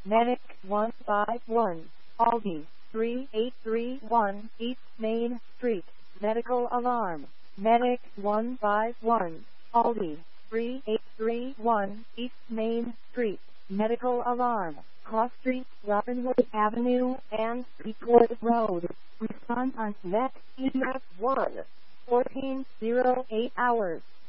Medic 151, Aldi 3831 East Main Street, medical alarm. Medic 151, Aldi 3831 East Main Street, medical alarm. Cross Street, Robinwood Avenue, and Beechwood Road. Response on Net EMS 1, 1408 hours.